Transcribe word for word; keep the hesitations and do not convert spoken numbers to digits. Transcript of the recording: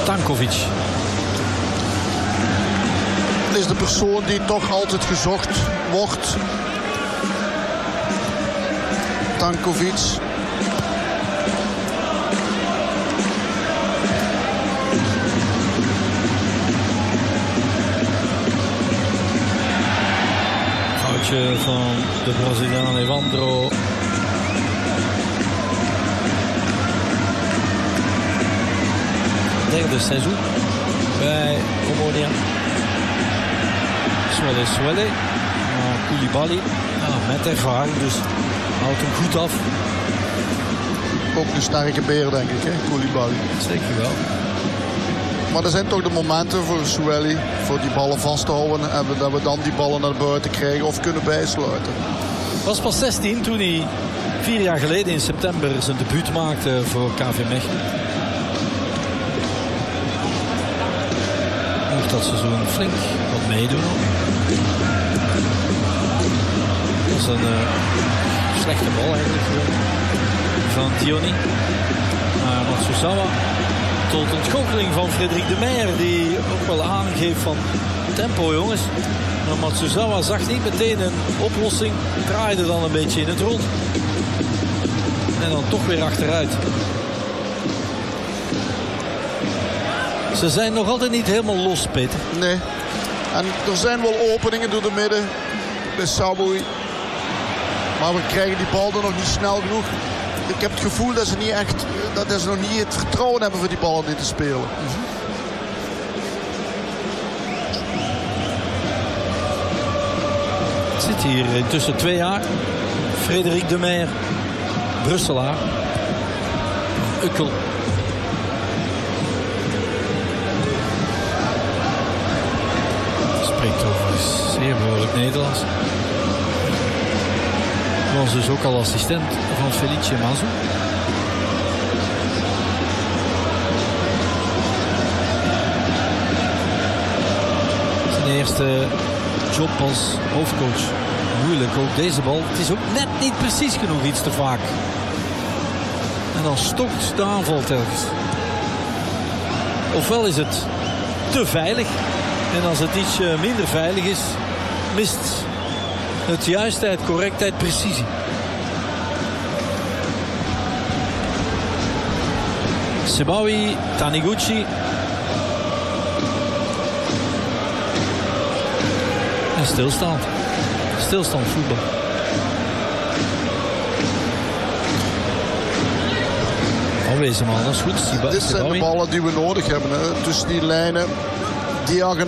Stankovic. Is de persoon die toch altijd gezocht wordt. Stankovic. Foutje van de Braziliaan Evandro. Derde seizoen bij Omonia. Swelle, Swelle. Uh, Koulibaly. Uh, met ervaring, dus houdt hem goed af. Ook een sterke beer, denk ik, hè, Koulibaly. Zeker wel. Maar er zijn toch de momenten voor Swelle, voor die ballen vasthouden en dat we dan die ballen naar buiten krijgen of kunnen bijsluiten. Was pas zestien toen hij vier jaar geleden in september zijn debuut maakte voor K V Mechelen. Mocht dat seizoen flink wat meedoen. Dat was een uh, slechte bal eigenlijk van Tioni. Maar uh, Matsuzawa tot ontgoocheling van Frederik de Meijer, die ook wel aangeeft van tempo jongens. Maar Matsuzawa zag niet meteen een oplossing, draaide dan een beetje in het rond. En dan toch weer achteruit. Ze zijn nog altijd niet helemaal los, Peter. Nee. En er zijn wel openingen door de midden bij Saboui. Maar we krijgen die bal er nog niet snel genoeg. Ik heb het gevoel dat ze niet echt, dat ze nog niet het vertrouwen hebben voor die bal in te spelen. Mm-hmm. Het zit hier intussen twee jaar. Frederik de Meijer, Brusselaar, Ukkel. Spreekt overigens zeer behoorlijk Nederlands. Was dus ook al assistent van Felice Mazu. Zijn eerste job als hoofdcoach. Moeilijk ook deze bal. Het is ook net niet precies genoeg, iets te vaak. En dan stokt de aanval telkens. Ofwel is het te veilig. En als het iets minder veilig is, mist het juistheid, correctheid, precisie. Sebawi, Taniguchi. En stilstand. Stilstand voetbal. Oh, wees hem al, dat is goed. Dit zijn de ballen die we nodig hebben. Hè. Tussen die lijnen, diagonaal.